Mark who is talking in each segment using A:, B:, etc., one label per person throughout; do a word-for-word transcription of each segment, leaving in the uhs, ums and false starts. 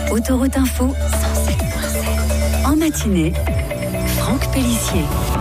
A: Autoroute Info, cent sept virgule sept. En matinée, Franck Pellissier.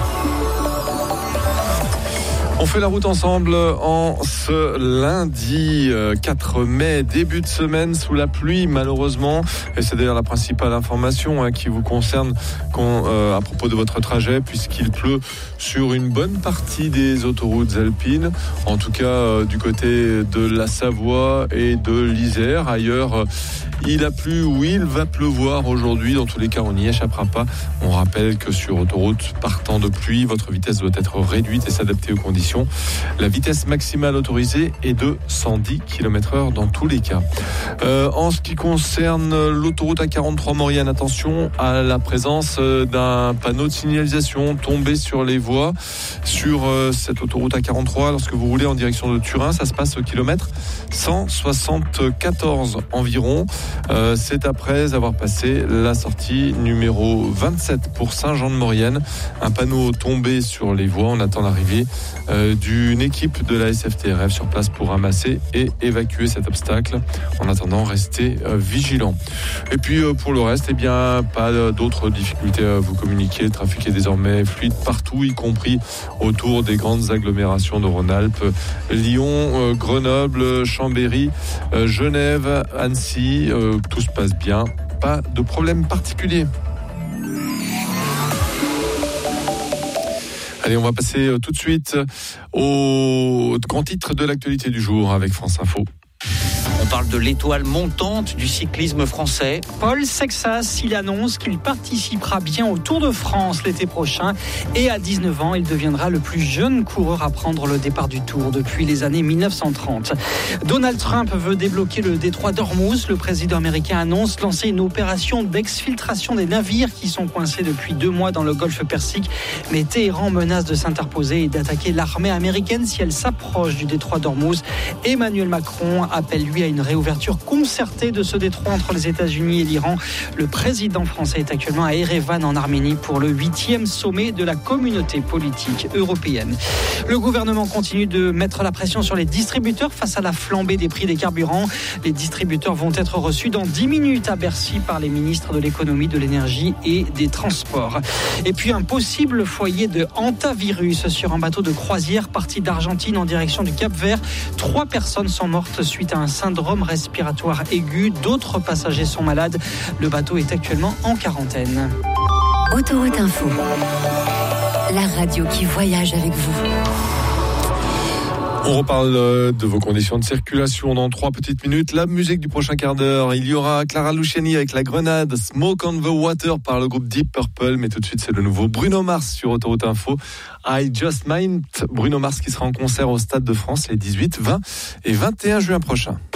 B: On fait la route ensemble en ce lundi quatre mai, début de semaine sous la pluie malheureusement. Et c'est d'ailleurs la principale information hein, qui vous concerne quand, euh, à propos de votre trajet, puisqu'il pleut sur une bonne partie des autoroutes alpines. En tout cas euh, du côté de la Savoie et de l'Isère. Ailleurs, euh, il a plu ou il va pleuvoir aujourd'hui. Dans tous les cas, on n'y échappera pas. On rappelle que sur autoroute partant de pluie, votre vitesse doit être réduite et s'adapter aux conditions. La vitesse maximale autorisée est de cent dix kilomètres heure dans tous les cas. Euh, en ce qui concerne l'autoroute A quarante-trois Maurienne, attention à la présence d'un panneau de signalisation tombé sur les voies. Sur euh, cette autoroute A quarante-trois, lorsque vous roulez en direction de Turin, ça se passe au kilomètre cent soixante-quatorze environ. Euh, c'est après avoir passé la sortie numéro vingt-sept pour Saint-Jean-de-Maurienne. Un panneau tombé sur les voies. On attend l'arrivée euh, d'une équipe de la S F T R F sur place pour ramasser et évacuer cet obstacle. En attendant, restez euh, vigilants. Et puis euh, pour le reste, eh bien, pas d'autres difficultés à vous communiquer. Le trafic est désormais fluide partout, y compris autour des grandes agglomérations de Rhône-Alpes. Lyon, euh, Grenoble, Chambéry, euh, Genève, Annecy, euh, tout se passe bien. Pas de problème particulier. Allez, on va passer tout de suite au grand titre de l'actualité du jour avec France Info.
C: On parle de l'étoile montante du cyclisme français.
D: Paul Sexas, il annonce qu'il participera bien au Tour de France l'été prochain et à dix-neuf ans, il deviendra le plus jeune coureur à prendre le départ du Tour depuis les années mille neuf cent trente. Donald Trump veut débloquer le détroit d'Ormuz. Le président américain annonce lancer une opération d'exfiltration des navires qui sont coincés depuis deux mois dans le golfe Persique. Mais Téhéran menace de s'interposer et d'attaquer l'armée américaine si elle s'approche du détroit d'Ormuz. Emmanuel Macron appelle lui à une réouverture concertée de ce détroit entre les États-Unis et l'Iran. Le président français est actuellement à Erevan en Arménie pour le huitième sommet de la communauté politique européenne. Le gouvernement continue de mettre la pression sur les distributeurs face à la flambée des prix des carburants. Les distributeurs vont être reçus dans dix minutes à Bercy par les ministres de l'économie, de l'énergie et des transports. Et puis un possible foyer de hantavirus sur un bateau de croisière parti d'Argentine en direction du Cap-Vert. Trois personnes sont mortes suite à un syndrome respiratoire aigu. D'autres passagers sont malades. Le bateau est actuellement en quarantaine.
A: Autoroute Info, la radio qui voyage avec vous.
B: On reparle de vos conditions de circulation dans trois petites minutes. La musique du prochain quart d'heure, il y aura Clara Luciani avec La Grenade, Smoke on the Water par le groupe Deep Purple. Mais tout de suite, c'est le nouveau Bruno Mars sur Autoroute Info. I Just Might. Bruno Mars qui sera en concert au Stade de France les dix-huit, vingt et vingt et un juin prochains.